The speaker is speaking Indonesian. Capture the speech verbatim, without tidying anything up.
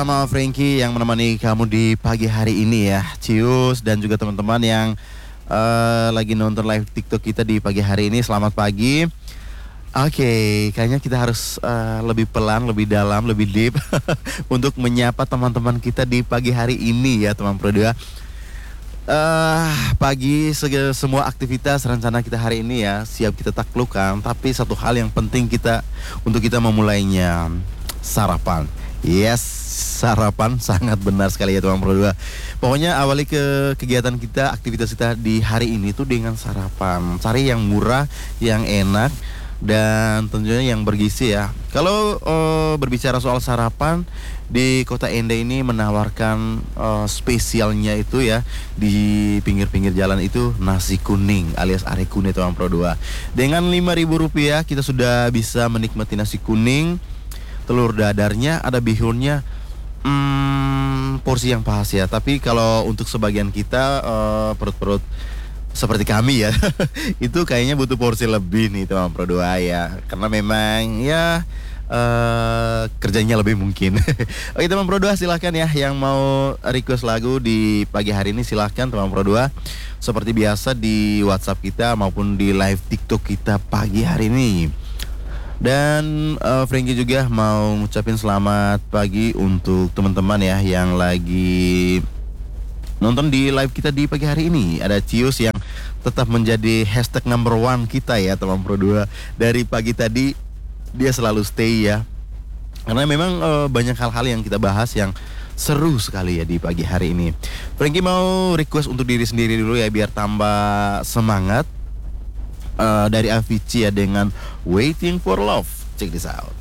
Sama Frankie yang menemani kamu di pagi hari ini ya, Cius dan juga teman-teman yang eh, lagi nonton live TikTok kita di pagi hari ini. Selamat pagi. Oke, kayaknya kita harus eh, lebih pelan, lebih dalam, lebih deep untuk menyapa teman-teman kita di pagi hari ini ya, teman Pro dua. Eh pagi sege- semua aktivitas rencana kita hari ini ya siap kita taklukkan, tapi satu hal yang penting kita untuk kita memulainya, sarapan. Yes, sarapan sangat benar sekali ya teman Pro dua. Pokoknya awali ke kegiatan kita, aktivitas kita di hari ini tuh dengan sarapan. Cari yang murah, yang enak dan tentunya yang bergizi ya. Kalau eh, berbicara soal sarapan, di Kota Ende ini menawarkan eh, spesialnya itu ya, di pinggir-pinggir jalan itu nasi kuning alias are kune teman Pro dua. Dengan lima ribu rupiah kita sudah bisa menikmati nasi kuning, telur dadarnya, ada bihunnya. Hmm, porsi yang pas ya. Tapi kalau untuk sebagian kita eh, perut-perut seperti kami ya, itu kayaknya butuh porsi lebih nih teman Pro dua ya, karena memang ya eh, kerjanya lebih mungkin. Oke teman Pro dua, silahkan ya yang mau request lagu di pagi hari ini, silahkan teman Pro dua. Seperti biasa di WhatsApp kita maupun di live TikTok kita pagi hari ini. Dan eh, Frankie juga mau ngucapin selamat pagi untuk teman-teman ya yang lagi nonton di live kita di pagi hari ini. Ada Cius yang tetap menjadi hashtag number one kita ya teman Pro dua. Dari pagi tadi dia selalu stay ya, karena memang eh, banyak hal-hal yang kita bahas yang seru sekali ya di pagi hari ini. Frankie mau request untuk diri sendiri dulu ya biar tambah semangat. Eh, dari Avicii ya dengan Waiting for Love. Check this out.